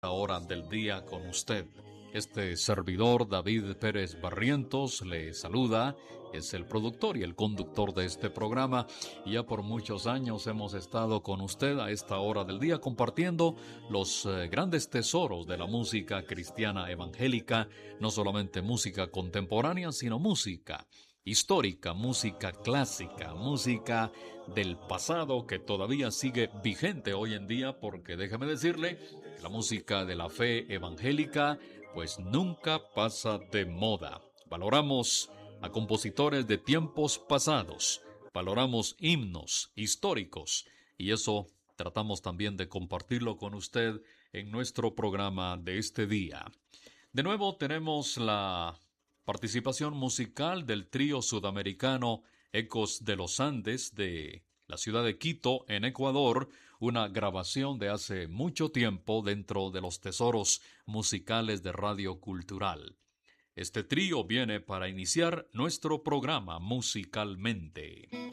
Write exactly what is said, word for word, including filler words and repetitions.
Hora del día con usted. Este servidor David Pérez Barrientos le saluda, es el productor y el conductor de este programa y ya por muchos años hemos estado con usted a esta hora del día compartiendo los eh, grandes tesoros de la música cristiana evangélica, no solamente música contemporánea, sino música histórica, música clásica, música del pasado que todavía sigue vigente hoy en día, porque déjame decirle, la música de la fe evangélica pues nunca pasa de moda. Valoramos a compositores de tiempos pasados, valoramos himnos históricos y eso tratamos también de compartirlo con usted en nuestro programa de este día. De nuevo tenemos la participación musical del trío sudamericano Ecos de los Andes de la ciudad de Quito, en Ecuador, una grabación de hace mucho tiempo dentro de los tesoros musicales de Radio Cultural. Este trío viene para iniciar nuestro programa musicalmente.